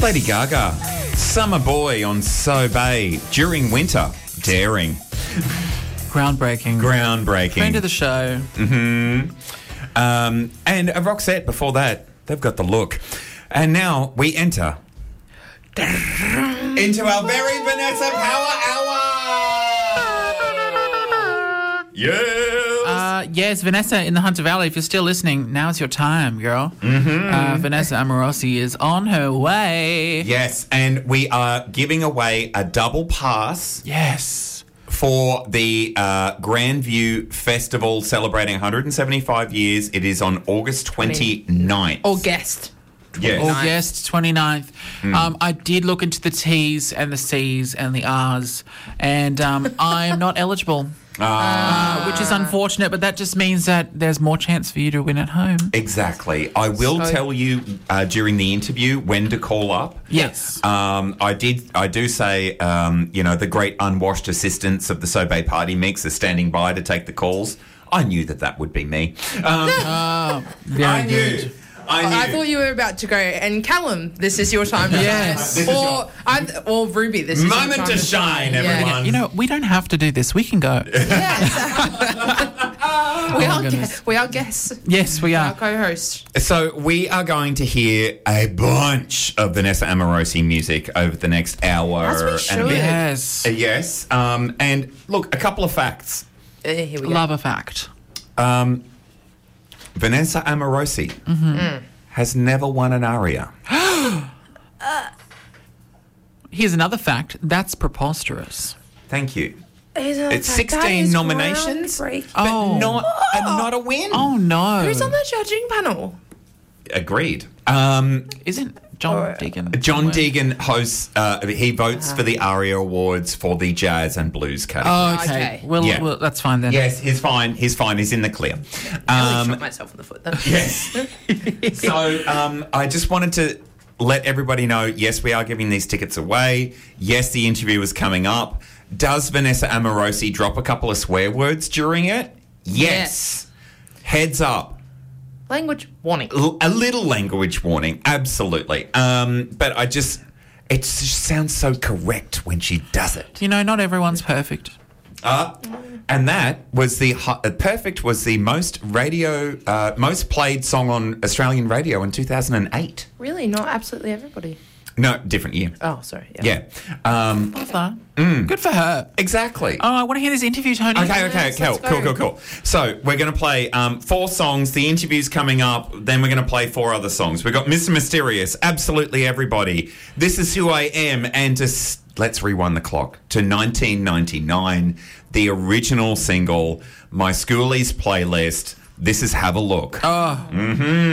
Lady Gaga, Summer Boy on So Bay during winter. Daring. Groundbreaking. Friend of the show. And Roxette before that. They've got the look. And now we enter into our very Vanessa Power Hour. Yes. Yes, Vanessa in the Hunter Valley, if you're still listening, now's your time, girl. Vanessa Amorosi is on her way. Yes, and we are giving away a double pass. Yes. For the Grandview Festival celebrating 175 years. It is on August 29th. August. Yes. August 29th. I did look into the T's and the C's and the R's, and I am not eligible, which is unfortunate, but that just means that there's more chance for you to win at home. Exactly. I will tell you during the interview when to call up. Yes. I do say, the great unwashed assistants of the So Bay Party Mix are standing by to take the calls. I knew that would be me. Very good. I thought you were about to go, and Callum, this is your time to Yes. shine. Or Ruby, this is your time Moment to shine, everyone. You know, we don't have to do this. We can go. We are guests. Yes, we Our are. co-host. So we are going to hear a bunch of Vanessa Amorosi music over the next hour. As we should. And a bit. Yes. Yes. And look, a couple of facts. Here we go. Love a fact. Vanessa Amorosi has never won an ARIA. Here's another fact. That's preposterous. Thank you. It's 16 nominations, but not a win. Oh, no. Who's on the judging panel? Agreed. Isn't John Deegan? John Deegan hosts, he votes for the ARIA Awards for the jazz and blues category. Oh, okay. Okay. Well, that's fine then. Yes, he's fine. He's in the clear. I shot myself in the foot then. Yes. So I just wanted to let everybody know, yes, we are giving these tickets away. Yes, the interview is coming up. Does Vanessa Amorosi drop a couple of swear words during it? Yes. Heads up. Language warning. A little language warning, absolutely. But it just sounds so correct when she does it. You know, not everyone's perfect. And that was Perfect was the most played song on Australian radio in 2008. Really? Not absolutely everybody? No, different year. Oh, sorry. Yeah. Love that. Good for her. Exactly. Oh, I want to hear this interview, Tony. Okay, cool. So we're going to play 4 songs. The interview's coming up. Then we're going to play 4 other songs. We've got Mr. Mysterious, Absolutely Everybody, This Is Who I Am, and let's rewind the clock to 1999, the original single, My Schoolies Playlist. This is Have a Look. Oh.